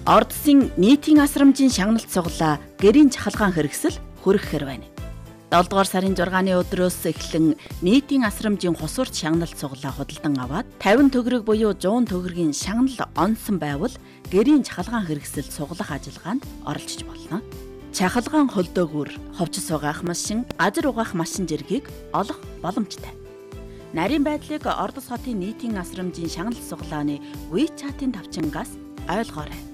Ордсын нийтийн асрамжийн шагналт сугалаа гэрийн чахалгаан хэрэгсэл хүргэхээр байна. 7 дугаар сарын 6-ны өдрөөс эхлэн нийтийн асрамжийн хусуурт шагналт сугалаа худалдан аваад 50 төгрөг буюу 100 төгрөгийн шагнал онсон байвал гэрийн чахалгаан хэрэгсэл сугалах ажиллагаанд оролцож болно. Чахалгаан холдоогүйр ховчс угаах машин, газар угаах машин зэргийг олох боломжтой. Нарийн байдлыг Ордос хотын нийтийн асрамжийн шагналт сугалааны WeChat-ийн тавчингаас ойлгоорой.